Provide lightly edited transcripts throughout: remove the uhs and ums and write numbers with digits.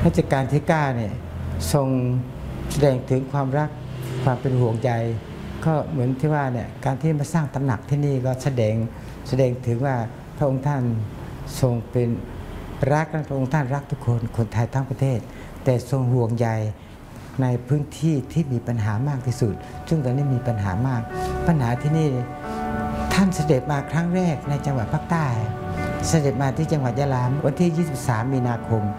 รัชกาลที่9เนี่ยทรงแสดงถึงความรักความเป็นห่วงใยก็เหมือนที่ว่าเนี่ยการที่มาสร้างตำหนักที่นี่ก็แสดงถึงว่าพระองค์ท่านทรงเป็นรักพระองค์ท่านรักทุกคนไทยทั้งประเทศแต่ทรงห่วงใยในพื้นที่ที่มีปัญหามากที่สุดซึ่งตอนนี้มีปัญหามากปัญหาที่นี่ท่านเสด็จมาครั้งแรกในจังหวัดภาคใต้เสด็จมาที่จังหวัดยะลาวันที่23มีนาคม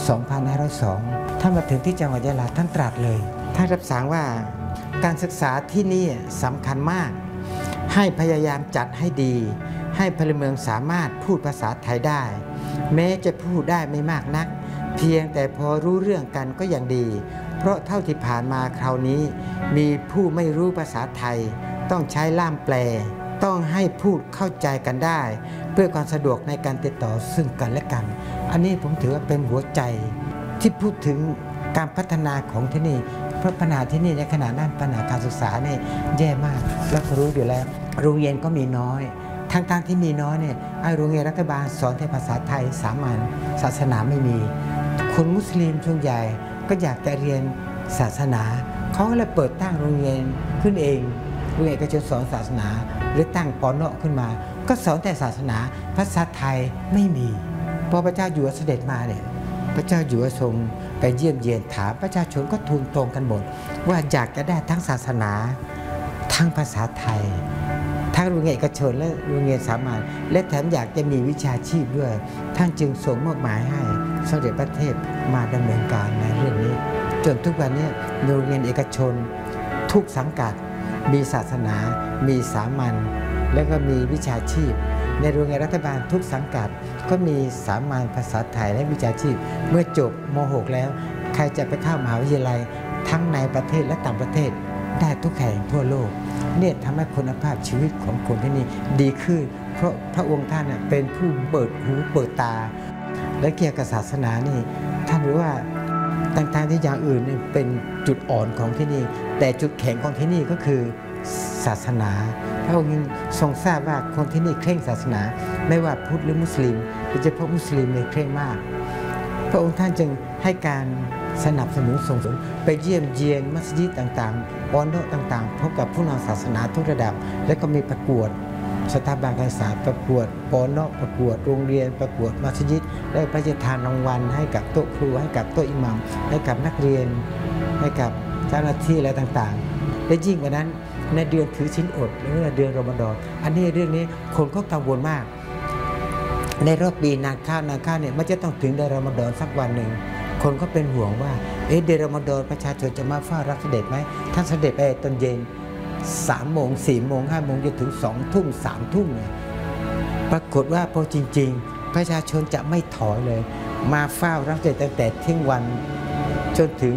2502ท่านมาถึงที่จังหวัดยะลาท่านตรัสเลยท่านรับสั่งว่าการศึกษาที่นี่สำคัญมากให้พยายามจัดให้ดีให้พลเมืองสามารถพูดภาษาไทยได้แม้จะพูดได้ไม่มากนักเพียงแต่พอรู้เรื่องกันก็ยังดีเพราะเท่าที่ผ่านมาคราวนี้มีผู้ไม่รู้ภาษาไทยต้องใช้ล่ามแปลต้องให้พูดเข้าใจกันได้เพื่อความสะดวกในการติดต่อซึ่งกันและกันอันนี้ผมถือว่าเป็นหัวใจที่พูดถึงการพัฒนาของที่นี่เพราะปัญหาที่นี่ในขณะนั้นปัญหาการศึกษาเนี่ยแย่มากแล้วก็รู้อยู่แล้วโรงเรียนก็มีน้อยทั้งที่มีน้อยเนี่ยโรงเรียนรัฐบาลสอนแต่ภาษาไทยสามัญศาสนาไม่มีคนมุสลิมส่วนใหญ่ก็อยากจะเรียนศาสนาเขาก็เลยเปิดตั้งโรงเรียนขึ้นเองโรงเรียนก็จะสอนศาสนาหรือตั้งปนขึ้นมาก็สอนแต่ศาสนาภาษาไทยไม่มีพอพระเจ้าอยู่หัวเสด็จมาเนี่ยพระเจ้าอยู่หัวทรงไปเยี่ยมเยียนถามประชาชนก็ทูลตรงกันหมดว่าอยากจะได้ทั้งศาสนาทั้งภาษาไทยทั้งโรงเรียนเอกชนและโรงเรียนสามัญและแถมอยากจะมีวิชาชีพด้วยท่านจึงส่งมอบหมายให้สมเด็จพระเทพมาดำเนินการในเรื่องนี้จนทุกวันนี้โรงเรียนเอกชนทุกสังกัดมีศาสนามีสามัญและก็มีวิชาชีพในโรงเรียนรัฐบาลทุกสังกัดก็มีสามัญภาษาไทยและวิชาชีพเมื่อจบม.6 แล้วใครจะไปเข้ามหาวิทยาลัยทั้งในประเทศและต่างประเทศได้ทุกแห่งทั่วโลกเนี่ยทำให้คุณภาพชีวิตของคนที่นี่ดีขึ้นเพราะพระองค์ท่านเป็นผู้เปิดหูเปิดตาและเกี่ยวกับศาสนานี่ท่านรู้ว่าต่างๆที่อย่างอื่นเป็นจุดอ่อนของที่นี่แต่จุดแข็งของที่นี่ก็คือศาสนาพระองค์ทรงทราบว่าคนที่นี่เคร่งศาสนาไม่ว่าพุทธหรือมุสลิมโดยเฉพาะมุสลิมเนี่ยเคร่งมากพระองค์ท่านจึงให้การสนับสนุนส่งเสริมไปเยี่ยมเยียนมัสยิดต่างๆปอนโดต่างๆพบกับผู้นำศาสนาทุกระดับและก็มีประกวดสถาบันการศึกษาประกวดปอนโดประกวดโรงเรียนประกวดมัสยิดและพระราชทานรางวัลให้กับโต๊ะครูให้กับโต๊ะอิหมัมให้กับนักเรียนให้กับเจ้าหน้าที่และต่างๆและยิ่งกว่านั้นในเดือนถือศีลอดหรือเดือนรอมฎอนอันนี้เรื่องนี้คนก็กังวลมากในรอบปีนานข้าวเนี่ยมันจะต้องถึงเดือนรอมฎอนสักวันหนึ่งคนก็เป็นห่วงว่าเดือนรอมฎอนประชาชนจะมาเฝ้ารับเสด็จไหมท่านเสด็จไปตอนเย็น3 โมง 4 โมง 5 โมงจนถึง2 ทุ่ม 3 ทุ่มเนี่ยปรากฏว่าพอจริงๆประชาชนจะไม่ถอยเลยมาเฝ้ารับเสด็จตั้งแต่เที่ยงวันจนถึง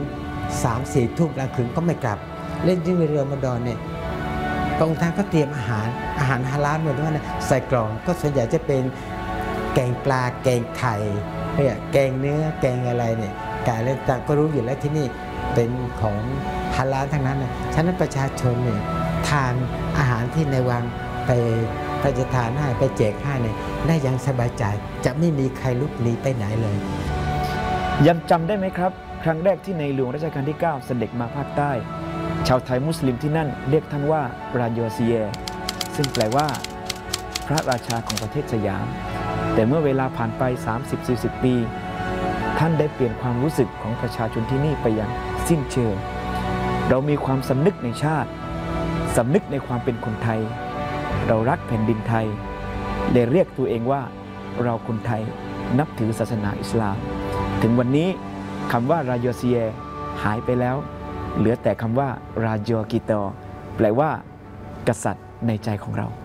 3-4 ทุ่มกลางคืนก็ไม่กลับเล่นยิ่งในเดือนรอมฎอนเนี่ยพระองค์ท่านก็เตรียมอาหารฮาลาลหมดว่าใส่กล่องก็ส่วนใหญ่จะเป็นแกงปลาแกงไข่แกงเนื้อแกงอะไรเนี่ยไก่อะไรต่างก็รู้อยู่แล้วที่นี่เป็นของฮาลาลทั้งนั้นนะฉะนั้นประชาชนเนี่ยทานอาหารที่ในวังไปพระราชทานให้ไปแจกให้เนี่ยได้อย่างสบายใจจะไม่มีใครลุกหนีไปไหนเลยยังจำได้ไหมครับครั้งแรกที่ในหลวงรัชกาลที่9เสด็จมาภาคใต้ชาวไทยมุสลิมที่นั่นเรียกท่านว่าราโยซีเยซึ่งแปลว่าพระราชาของประเทศสยามแต่เมื่อเวลาผ่านไป 30-40 ปีท่านได้เปลี่ยนความรู้สึกของประชาชนที่นี่ไปอย่างสิ้นเชิงเรามีความสำนึกในชาติสำนึกในความเป็นคนไทยเรารักแผ่นดินไทยเลยเรียกตัวเองว่าเราคนไทยนับถือศาสนาอิสลามถึงวันนี้คำว่าราโยซีเยหายไปแล้วเหลือแต่คำว่าราโยกิโตแปลว่ากษัตริย์ในใจของเรา